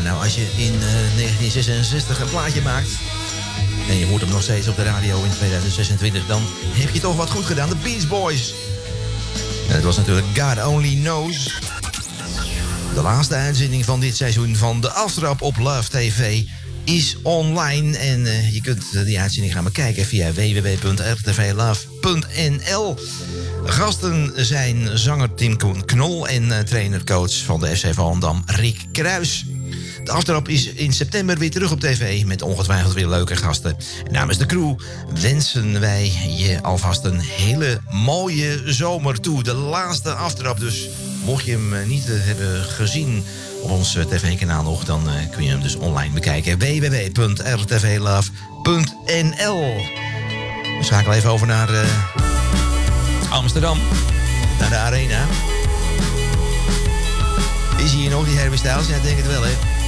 nou, als je in 1966 een plaatje maakt en je hoort hem nog steeds op de radio in 2026, dan heb je toch wat goed gedaan. De Beach Boys. En het was natuurlijk God Only Knows. De laatste uitzending van dit seizoen van de Aftrap op Love TV is online. En je kunt die uitzending gaan bekijken via www.rtvlove.nl. Gasten zijn zanger Tim Knol en trainercoach van de FC Volendam Rick Kruis. De Aftrap is in september weer terug op tv met ongetwijfeld weer leuke gasten. Namens de crew wensen wij je alvast een hele mooie zomer toe. De laatste Aftrap, dus mocht je hem niet hebben gezien op ons tv-kanaal nog, dan kun je hem dus online bekijken. www.rtvlove.nl. We schakelen even over naar Amsterdam, naar de Arena. Is hier nog die Harry Styles? Ja, ik denk het wel, hè.